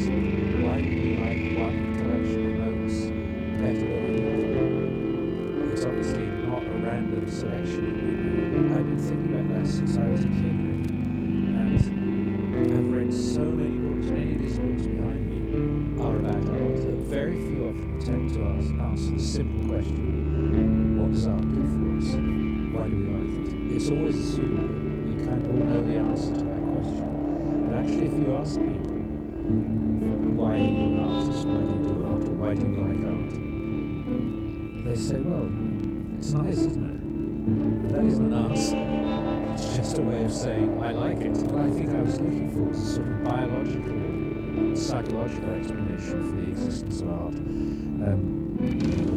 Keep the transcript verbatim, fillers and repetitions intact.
why do we like one collection of notes better than another? It's obviously not a random selection. I've been thinking about that since I was a kid, really. And I've read so many books. Many of these books behind me are about art. That very few of them attempt to ask, answer the simple question: what does art do for us? Why do we like it? It's always assumed that we kind of all know the answer to that question. But actually, if you ask people, why are you an artist? Why do you do art? Or why do you like art? They say, well, it's nice, isn't it? But that isn't an answer. It's just a way of saying, I like it. What I think I was looking for was a sort of biological, psychological explanation for the existence of art. Um,